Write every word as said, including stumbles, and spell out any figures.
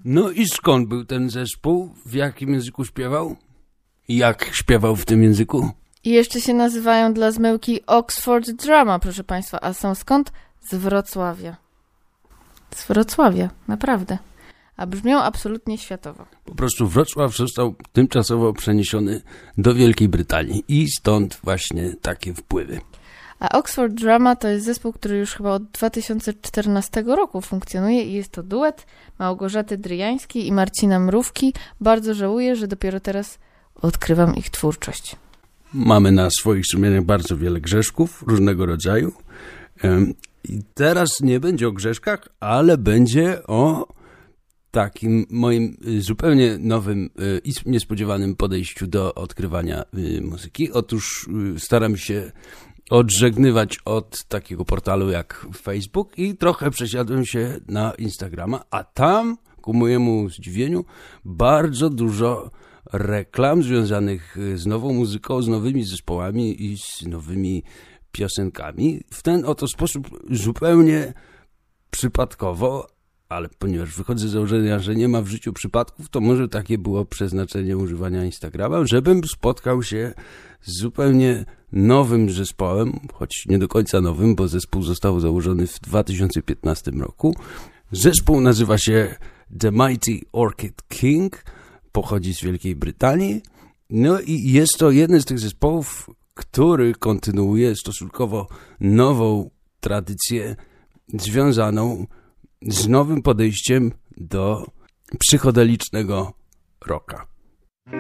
No i skąd był ten zespół? W jakim języku śpiewał? Jak śpiewał w tym języku? I jeszcze się nazywają dla zmyłki Oxford Drama, proszę państwa. A są skąd? Z Wrocławia. Z Wrocławia, naprawdę. A brzmią absolutnie światowo. Po prostu Wrocław został tymczasowo przeniesiony do Wielkiej Brytanii i stąd właśnie takie wpływy. A Oxford Drama to jest zespół, który już chyba od dwa tysiące czternastego roku funkcjonuje i jest to duet Małgorzaty Dryjańskiej i Marcina Mrówki. Bardzo żałuję, że dopiero teraz odkrywam ich twórczość. Mamy na swoich sumieniach bardzo wiele grzeszków różnego rodzaju. I teraz nie będzie o grzeszkach, ale będzie o takim moim zupełnie nowym i niespodziewanym podejściu do odkrywania muzyki. Otóż staram się odżegnywać od takiego portalu jak Facebook i trochę przesiadłem się na Instagrama, a tam ku mojemu zdziwieniu bardzo dużo reklam związanych z nową muzyką, z nowymi zespołami i z nowymi piosenkami. W ten oto sposób zupełnie przypadkowo, ale ponieważ wychodzę z założenia, że nie ma w życiu przypadków, to może takie było przeznaczenie używania Instagrama, żebym spotkał się z zupełnie nowym zespołem, choć nie do końca nowym, bo zespół został założony w dwa tysiące piętnastym roku. Zespół nazywa się The Mighty Orchid King, pochodzi z Wielkiej Brytanii, no i jest to jeden z tych zespołów, który kontynuuje stosunkowo nową tradycję związaną z nowym podejściem do psychodelicznego rocka.